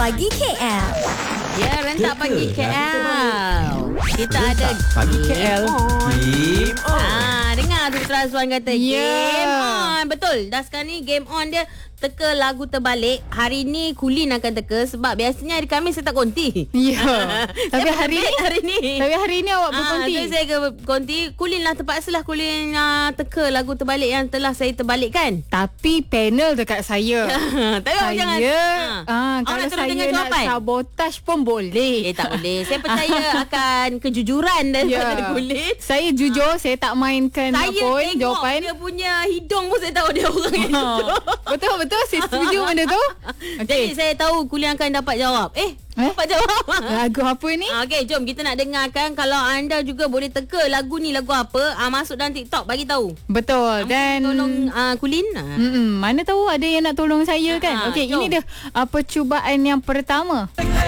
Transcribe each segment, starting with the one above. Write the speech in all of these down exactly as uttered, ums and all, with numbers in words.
Pagi K L. Ya, rentak pagi K L. Kita ada Pagi K L. Game on. Ah, dengar tu Razwan kata Yeah. game on. Betul. Dah sekarang ni game on dia teka lagu terbalik. Hari ni Kulin akan teka sebab biasanya hari Khamis saya tak konti. Ya. Tapi Saya hari ni berbeza hari ni. Tapi hari ni awak Ah, berkonti. so saya ke konti. Kulin lah terpaksalah Kulin uh, teka lagu terbalik yang telah saya terbalikkan. Tapi panel dekat saya. Tapi awak jangan. Saya Ah. ah, Awak kalau nak terus saya dengar nak jawapan? sabotaj pun boleh. Eh tak boleh. Saya percaya akan kejujuran daripada Ya. Kulin. Saya jujur, saya tak mainkan Saya pun tengok jawapan. dia punya hidung pun saya tahu dia orang yang Ha. Betul betul saya setuju benda tu. Jadi Okey. saya tahu Kulin akan dapat jawab. Eh, Eh? dapat jawab. Lagu apa ni? Ah, Okey, jom kita nak dengarkan. Kalau anda juga boleh teka lagu ni lagu apa, ah, masuk dalam TikTok bagi tahu. Betul. Dan Tolong ah, Kulin. Ah. Mm-mm, mana tahu ada yang nak tolong saya kan. Ha, Okey, jom. ini dia uh, percubaan yang pertama.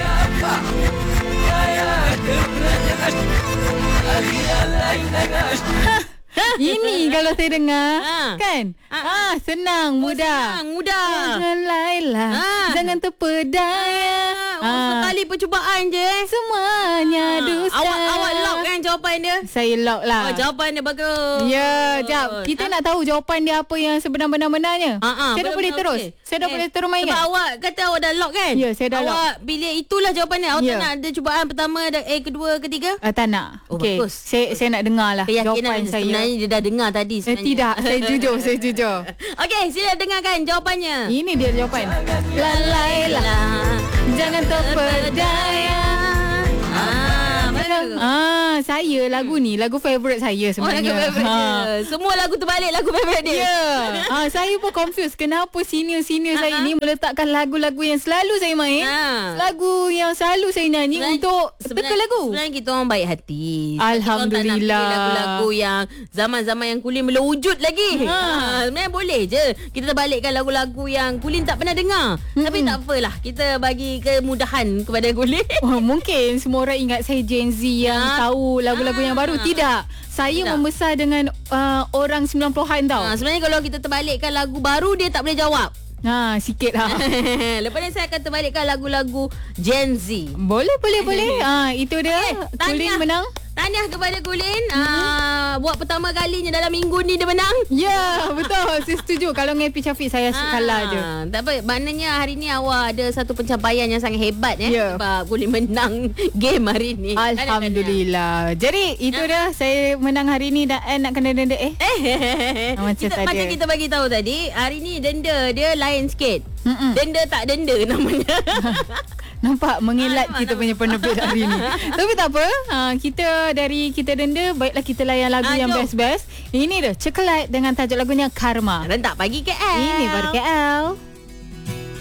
Ini kalau saya dengar Ha. kan. Ha. Ah, senang, mudah. Senang, mudah. Jangan Laila, Ha. jangan terpedaya. Ah, oh, sekali percubaan je. eh. Semuanya Ah, dusta. Awak awak lock kan jawapan dia? Saya lock lah. Oh, jawapan dia bagus. Ya, jap. Kita nak tahu jawapan dia apa yang sebenar-benar-benarnya. Ah, ah, saya dah boleh benar-benar terus. okey. Saya dah Eh, boleh terus main Sebab kan? awak kata awak dah lock kan? Ya, saya dah awak lock. Awak pilih itulah jawapannya. Awak Ya. tak nak ada cubaan pertama, dan- eh kedua, ketiga? Uh, tak nak. Oh, Okey. bagus. Saya saya nak dengar lah jawapan Keyakinan saya. sebenarnya dia dah dengar tadi Eh, sebenarnya. tidak, saya jujur, saya jujur. Okey, sila dengarkan jawapannya. Ini dia jawapan. Lalailah, jangan terpedaya. Ah, mana? Ah, saya lagu ni lagu favourite saya Oh, lagu sebenarnya. favourite dia. Semua lagu terbalik lagu favourite dia. Ya. Ah, saya pun confused kenapa senior-senior saya Ha-ha. ni meletakkan lagu-lagu yang selalu saya main, Ha. lagu yang selalu saya nyanyi Sebenarnya- untuk teka sebenarnya- lagu. Sebenarnya kita orang baik hati. Alhamdulillah. Kita orang tak nak pilih lagu-lagu yang zaman-zaman yang Kulin belum wujud lagi. Ha. Ha. Sebenarnya boleh je kita terbalikkan lagu-lagu yang Kulin tak pernah dengar. Mm-mm. Tapi tak apalah. Kita bagi kemudahan kepada Kulin. Oh, mungkin semua orang ingat saya Gen Z yang Ha. tahu lagu-lagu yang baru. Tidak. Saya Tidak. membesar dengan uh, orang sembilan puluhan tau. Ha, sebenarnya kalau kita terbalikkan lagu baru, dia tak boleh jawab. Ha, sikit lah. Lepas ni saya akan terbalikkan lagu-lagu Gen Z. Boleh, boleh, boleh. Ha, itu dia. Okay, Kulin tahniah. menang. Tahniah kepada Kulin. Ah, buat pertama kalinya dalam minggu ni dia menang. Ya, betul. Saya setuju. Kalau dengan Happy Syafiq, saya Ah, kalah je. Tak apa. Maknanya hari ni awak ada satu pencapaian yang sangat hebat ya. Ya. Sebab Kulin menang game hari ni. Alhamdulillah. Jadi, itu dia. Saya menang hari ni dan eh, nak kena denda. Eh, Eh, Macam kita, tadi. macam kita bagi tahu tadi, hari ni denda dia lain sikit. Mm-mm. Denda tak denda namanya. nampak mengelat Ah, kita nampak. punya penerbit hari ni. Tapi tak apa. Ha, kita dari kita denda, baiklah kita layan lagu Ah, yang jom. best-best. Ini dia, Cekelat dengan tajuk lagunya Karma. Rentak pagi K L. Ini baru K L.